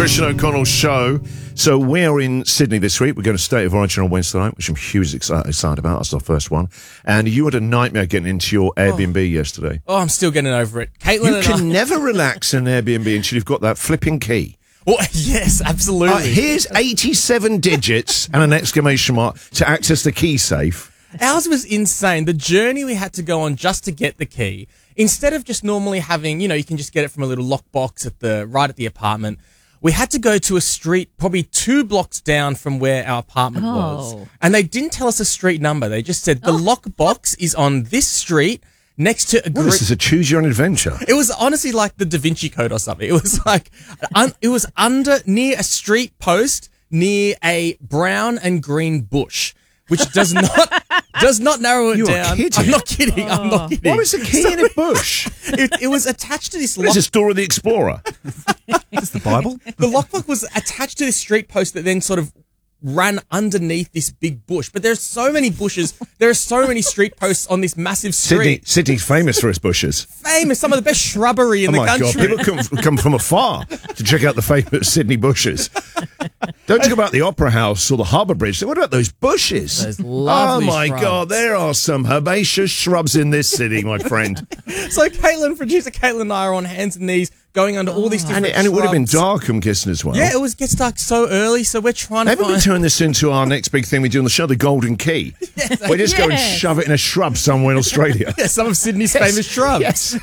Christian O'Connell Show. So we're in Sydney this week. We're going to State of Origin on Wednesday night, which I'm hugely excited about. That's our first one. And you had a nightmare getting into your Airbnb yesterday. Oh, I'm still getting over it. Caitlin You can never relax in an Airbnb until you've got that flipping key. Well, yes, absolutely. Here's 87 digits and an exclamation mark to access the key safe. Ours was insane. The journey we had to go on just to get the key. Instead of just normally having, you can just get it from a little lockbox right at the apartment. We had to go to a street probably 2 blocks down from where our apartment was. And they didn't tell us a street number. They just said the lockbox is on this street next to a group. What is this, a choose your own adventure? It was honestly like the Da Vinci Code or something. It was like, it was near a street post near a brown and green bush, which does not narrow it down. Kidding. I'm not kidding. I'm not kidding. What is a key in a bush? It was attached to this What is this, Dora the Explorer? Is the Bible? The lockbox was attached to this street post that then sort of ran underneath this big bush. But there's so many bushes. There are so many street posts on this massive street. Sydney's famous for its bushes. Famous. Some of the best shrubbery in the country. Oh my God, people come from afar to check out the famous Sydney bushes. Don't talk about the Opera House or the Harbour Bridge. What about those bushes? Those lovely Oh my shrubs. God, there are some herbaceous shrubs in this city, my friend. So producer Caitlin and I are on hands and knees going under all these different And it would have been shrubs. dark, I'm guessing, as well. Yeah, it gets dark so early, so we're trying to Maybe we turn this into our next big thing we do on the show, the Golden Key. We just go and shove it in a shrub somewhere in Australia. Yeah, some of Sydney's famous shrubs. Yes.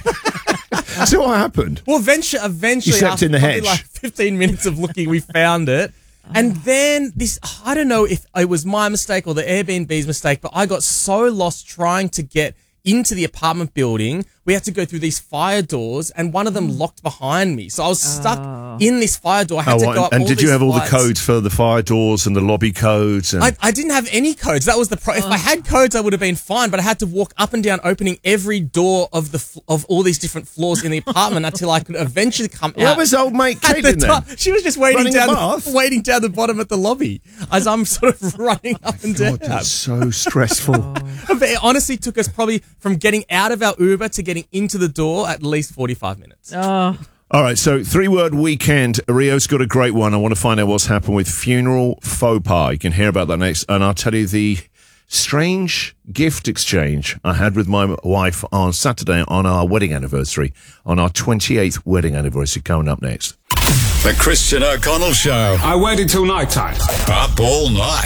So what happened? Well, eventually, You slept after in the probably hedge. like 15 minutes of looking, we found it. And then I don't know if it was my mistake or the Airbnb's mistake, but I got so lost trying to get into the apartment building. We had to go through these fire doors, and one of them locked behind me. So I was stuck in this fire door. I had to go up and all did you these have all the flights. codes for the fire doors and the lobby codes? And I didn't have any codes. That was the If I had codes, I would have been fine. But I had to walk up and down, opening every door of all these different floors in the apartment until I could eventually come out. What was old mate At Kate the in there? top. She was just waiting Running a down, bath? waiting down the bottom at the lobby as I'm sort of running up and down. God, that's so stressful. But it honestly took us probably from getting out of our Uber to getting into the door at least 45 minutes. All right, so 3-word weekend. Rio's got a great one. I want to find out what's happened with funeral faux pas. You can hear about that next. And I'll tell you the strange gift exchange I had with my wife on Saturday on our wedding anniversary, on our 28th wedding anniversary, coming up next. The Christian O'Connell Show. I waited till night time. Up all night.